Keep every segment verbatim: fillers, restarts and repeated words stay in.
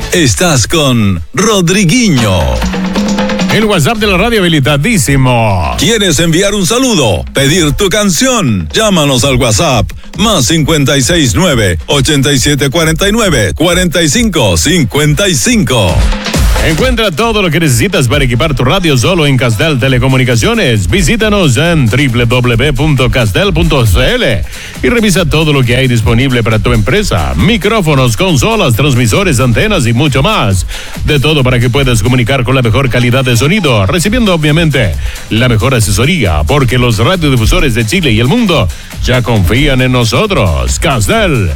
Estás con Rodriguinho. El WhatsApp de la radio habilitadísimo. ¿Quieres enviar un saludo? ¿Pedir tu canción? Llámanos al WhatsApp más cincuenta y seis nueve, ochenta y siete cuarenta y nueve, cuarenta y cinco cincuenta y cinco. Encuentra todo lo que necesitas para equipar tu radio solo en Castel Telecomunicaciones. Visítanos en doble u doble u doble u punto castel punto c l y revisa todo lo que hay disponible para tu empresa. Micrófonos, consolas, transmisores, antenas y mucho más. De todo para que puedas comunicar con la mejor calidad de sonido, recibiendo obviamente la mejor asesoría, porque los radiodifusores de Chile y el mundo ya confían en nosotros. Castel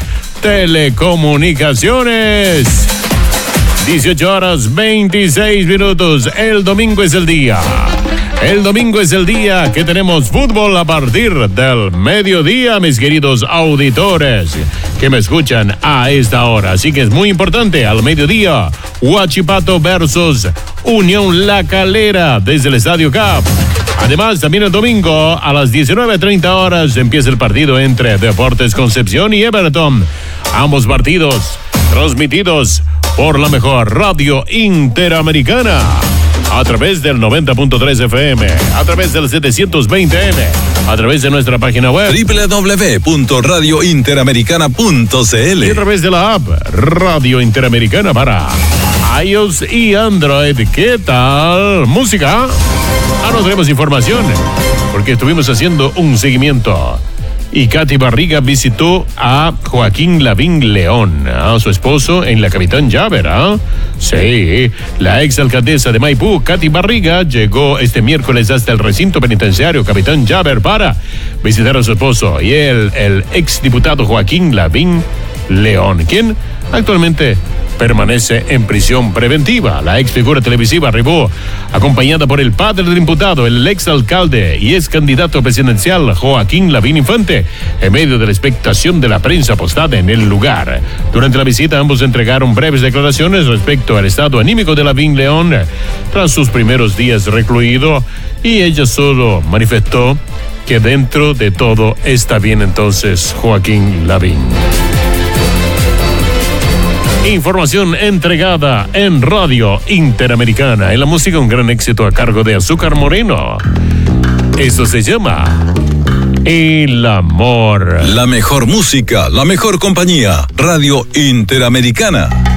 Telecomunicaciones. dieciocho horas veintiséis minutos. El domingo es el día. El domingo es el día que tenemos fútbol a partir del mediodía, mis queridos auditores que me escuchan a esta hora. Así que es muy importante, al mediodía, Huachipato versus Unión La Calera desde el Estadio Cap. Además, también el domingo a las diecinueve treinta horas empieza el partido entre Deportes Concepción y Everton. Ambos partidos transmitidos por la mejor radio interamericana, a través del noventa punto tres F M, a través del setecientos veinte M, a través de nuestra página web doble u doble u doble u punto radio interamericana punto c l y a través de la app Radio Interamericana para iOS y Android. ¿Qué tal? ¿Música? Ah, no tenemos información, porque estuvimos haciendo un seguimiento. Y Katy Barriga visitó a Joaquín Lavín León, a su esposo, en la Capitán Llaver, ¿ah? Sí, la ex alcaldesa de Maipú, Katy Barriga, llegó este miércoles hasta el recinto penitenciario Capitán Llaver para visitar a su esposo y el, el ex diputado Joaquín Lavín León, quien actualmente permanece en prisión preventiva. La ex figura televisiva arribó acompañada por el padre del imputado, el ex alcalde y ex candidato presidencial Joaquín Lavín Infante, en medio de la expectación de la prensa apostada en el lugar. Durante la visita, ambos entregaron breves declaraciones respecto al estado anímico de Lavín León tras sus primeros días recluido, y ella solo manifestó que dentro de todo está bien entonces Joaquín Lavín. Información entregada en Radio Interamericana. En la música, un gran éxito a cargo de Azúcar Moreno. Eso se llama El Amor. La mejor música, la mejor compañía. Radio Interamericana.